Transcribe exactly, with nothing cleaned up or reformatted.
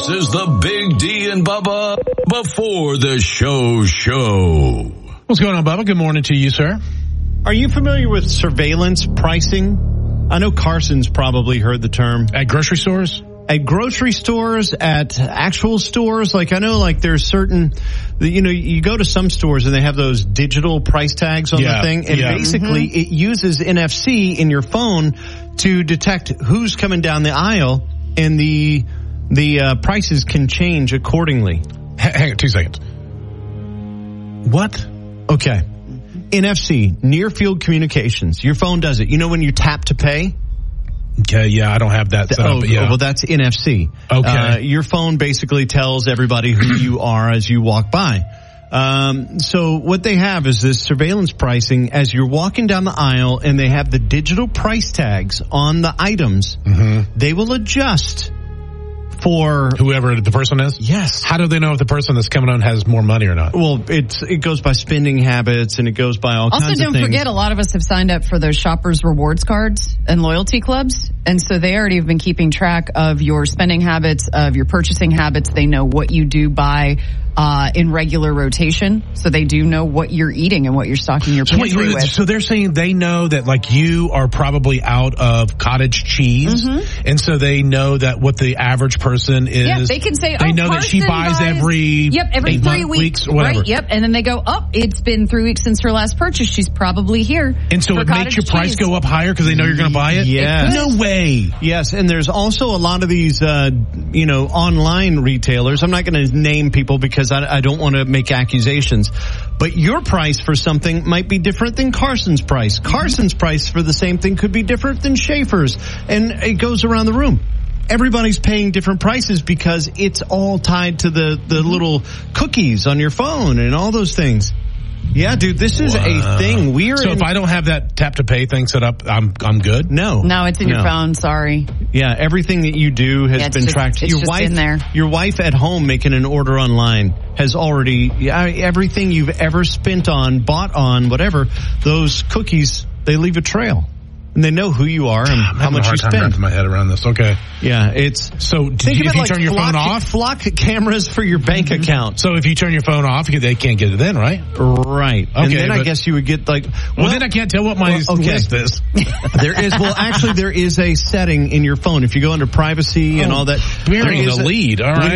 This is the Big D and Bubba Before the Show show. What's going on, Bubba? Good morning to you, sir. Are you familiar with surveillance pricing? I know Carson's probably heard the term. At grocery stores? At grocery stores, at actual stores. Like, I know, like, there's certain, you know, you go to some stores and they have those digital price tags on yeah, the thing. And yeah. basically Mm-hmm. it uses N F C in your phone to detect who's coming down the aisle, and the the uh, prices can change accordingly. H- hang on two seconds. What? Okay. N F C, Near Field Communications. Your phone does it. You know when you tap to pay? Okay, yeah, I don't have that set oh, up, but yeah. well, that's N F C. Okay. Uh, your phone basically tells everybody who you are as you walk by. Um, so what they have is this surveillance pricing as you're walking down the aisle, and they have the digital price tags on the items. Mm-hmm. They will adjust for whoever the person is? Yes. How do they know if the person that's coming on has more money or not? Well, it's it goes by spending habits, and it goes by all Also, kinds of things. Also, don't forget, a lot of us have signed up for those shoppers rewards cards and loyalty clubs. And so they already have been keeping track of your spending habits, of your purchasing habits. They know what you do buy uh, in regular rotation. So they do know what you're eating and what you're stocking your So, wait, pantry with. so they're saying they know that, like, you are probably out of cottage cheese. Mm-hmm. And so they know that what the average person is. Yeah, they can say, They oh, know that she Carson buys, every Yep, every eight three month, weeks. weeks or whatever. Right, yep. And then they go, oh, it's been three weeks since her last purchase. She's probably here. And so for it makes your cottage price cheese. go up higher because they know you're going to buy it? Yes. No way. Yes, and there's also a lot of these, uh, you know, online retailers. I'm not going to name people because I, I don't want to make accusations. But your price for something might be different than Carson's price. Carson's price for the same thing could be different than Schaefer's. And it goes around the room. Everybody's paying different prices because it's all tied to the, the little cookies on your phone and all those things. Yeah, dude, this is Wow. a thing. We're So in, if I don't have that tap to pay thing set up, I'm I'm good? no. No, it's in your No. phone. Sorry. Yeah, everything that you do has Yeah, it's been just- tracked. it's your just wife, in there. your wife at home making an order online has already yeah, everything you've ever spent on, bought on, whatever. Those cookies, they leave a trail, and they know who you are and I'm how having much a hard you time spend. wrapping my head around this. Okay. Yeah, it's So did think you, of if it you like turn your flock, phone off? flock cameras for your bank account. So if you turn your phone off, they can't get it then, right? Right, and Okay, then I but- guess you would get like Well, then I can't tell what my well, okay. list is. There is, well, actually, there is a setting in your phone. If you go under privacy and Oh, all that, Burying there is the a- lead. All right.